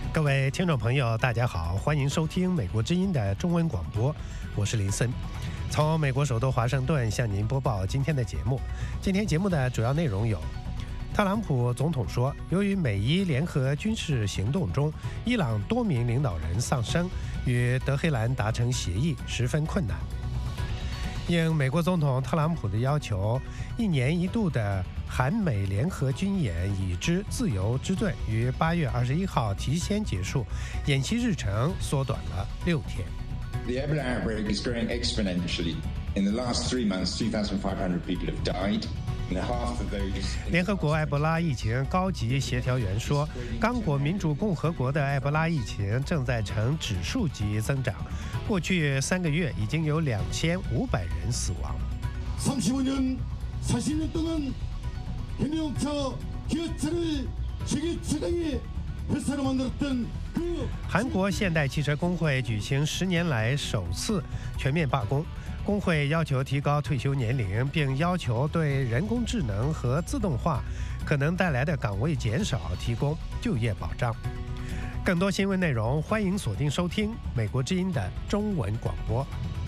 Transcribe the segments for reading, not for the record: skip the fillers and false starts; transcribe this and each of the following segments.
各位听众朋友，大家好，欢迎收听美国之音的中文广播，我是林森。从美国首都华盛顿向您播报今天的节目。今天节目的主要内容有：特朗普总统说，由于美伊联合军事行动中，伊朗多名领导人丧生，与德黑兰达成协议十分困难。应美国总统特朗普的要求，1年1度的韩美联合军演已知自由之盾于8月21号提前结束，演习日程缩短了6天。 The Ebola outbreak is growing exponentially. In the last 3 months, 2,500 people have died. 联合国埃博拉疫情高级协调员说，刚果民主共和国的埃博拉疫情正在呈指数级增长，过去3个月已经有2500人死亡。 35년, 40년 동안 현대용차 기아차를 세계 최강의 회사로 만들었던 韩国现代汽车工会举行10年来首次全面罢工。工会要求提高退休年龄，并要求对人工智能和自动化可能带来的岗位减少提供就业保障。更多新闻内容，欢迎锁定收听美国之音的中文广播。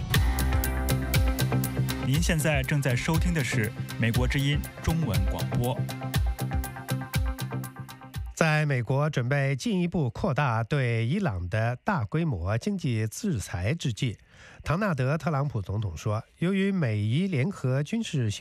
您现在正在收听的是美国之音中文广播。 在美国准备进一步扩大对伊朗的大规模经济制裁之际，唐纳德·特朗普总统说，由于美伊联合军事